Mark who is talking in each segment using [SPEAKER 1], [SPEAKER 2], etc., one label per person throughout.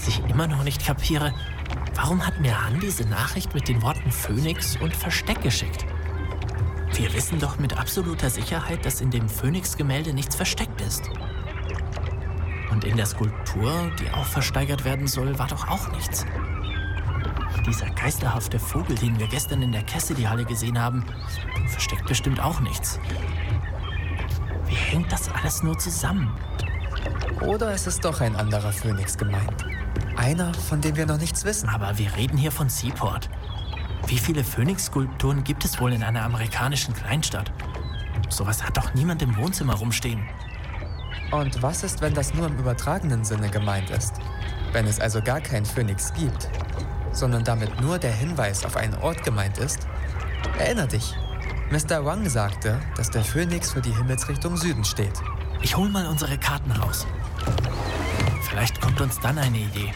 [SPEAKER 1] Was ich immer noch nicht kapiere, warum hat mir Han diese Nachricht mit den Worten Phönix und Versteck geschickt? Wir wissen doch mit absoluter Sicherheit, dass in dem Phönix-Gemälde nichts versteckt ist. Und in der Skulptur, die auch versteigert werden soll, war doch auch nichts. Dieser geisterhafte Vogel, den wir gestern in der Cassidy-Halle gesehen haben, versteckt bestimmt auch nichts. Wie hängt das alles nur zusammen?
[SPEAKER 2] Oder es ist doch ein anderer Phönix gemeint. Einer, von dem wir noch nichts wissen.
[SPEAKER 1] Aber wir reden hier von Seaport. Wie viele Phönix-Skulpturen gibt es wohl in einer amerikanischen Kleinstadt? Sowas hat doch niemand im Wohnzimmer rumstehen.
[SPEAKER 2] Und was ist, wenn das nur im übertragenen Sinne gemeint ist? Wenn es also gar keinen Phönix gibt, sondern damit nur der Hinweis auf einen Ort gemeint ist? Erinner dich, Mr. Wang sagte, dass der Phönix für die Himmelsrichtung Süden steht.
[SPEAKER 1] Ich hol mal unsere Karten raus. Vielleicht kommt uns dann eine Idee.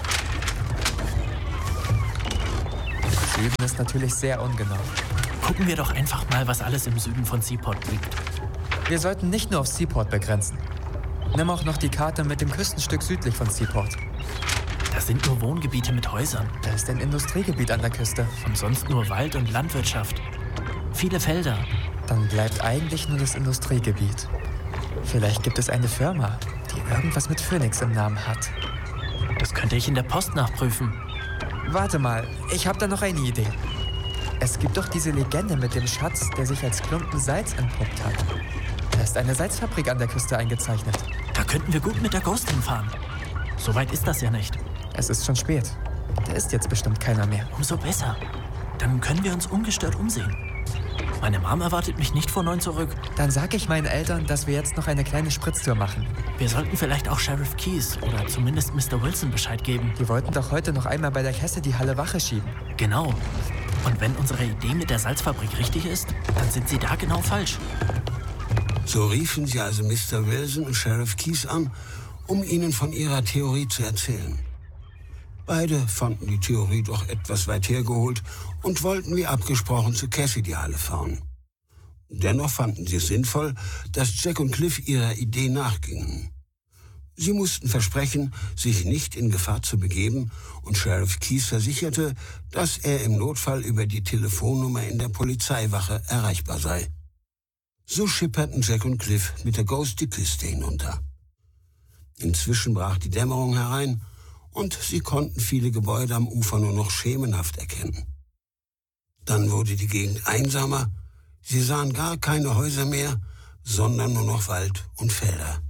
[SPEAKER 2] Süden ist natürlich sehr ungenau.
[SPEAKER 1] Gucken wir doch einfach mal, was alles im Süden von Seaport liegt.
[SPEAKER 2] Wir sollten nicht nur auf Seaport begrenzen. Nimm auch noch die Karte mit dem Küstenstück südlich von Seaport.
[SPEAKER 1] Das sind nur Wohngebiete mit Häusern.
[SPEAKER 2] Da ist ein Industriegebiet an der Küste.
[SPEAKER 1] Und sonst nur Wald und Landwirtschaft. Viele Felder.
[SPEAKER 2] Dann bleibt eigentlich nur das Industriegebiet. Vielleicht gibt es eine Firma, die irgendwas mit Phönix im Namen hat.
[SPEAKER 1] Das könnte ich in der Post nachprüfen.
[SPEAKER 2] Warte mal, ich habe da noch eine Idee. Es gibt doch diese Legende mit dem Schatz, der sich als Klumpen Salz entpuppt hat. Da ist eine Salzfabrik an der Küste eingezeichnet.
[SPEAKER 1] Da könnten wir gut mit der Ghost hinfahren. So weit ist das ja nicht.
[SPEAKER 2] Es ist schon spät. Da ist jetzt bestimmt keiner mehr.
[SPEAKER 1] Umso besser. Dann können wir uns ungestört umsehen. Meine Mom erwartet mich nicht vor 9 zurück.
[SPEAKER 2] Dann sag ich meinen Eltern, dass wir jetzt noch eine kleine Spritztour machen.
[SPEAKER 1] Wir sollten vielleicht auch Sheriff Keyes oder zumindest Mr. Wilson Bescheid geben.
[SPEAKER 2] Die wollten doch heute noch einmal bei der Cassidy-Halle Wache schieben.
[SPEAKER 1] Genau. Und wenn unsere Idee mit der Salzfabrik richtig ist, dann sind sie da genau falsch.
[SPEAKER 3] So riefen sie also Mr. Wilson und Sheriff Keyes an, um ihnen von ihrer Theorie zu erzählen. Beide fanden die Theorie doch etwas weit hergeholt und wollten wie abgesprochen zur Cassidy-Halle fahren. Dennoch fanden sie es sinnvoll, dass Jack und Cliff ihrer Idee nachgingen. Sie mussten versprechen, sich nicht in Gefahr zu begeben, und Sheriff Keyes versicherte, dass er im Notfall über die Telefonnummer in der Polizeiwache erreichbar sei. So schipperten Jack und Cliff mit der Ghost die Küste hinunter. Inzwischen brach die Dämmerung herein, und sie konnten viele Gebäude am Ufer nur noch schemenhaft erkennen. Dann wurde die Gegend einsamer, sie sahen gar keine Häuser mehr, sondern nur noch Wald und Felder.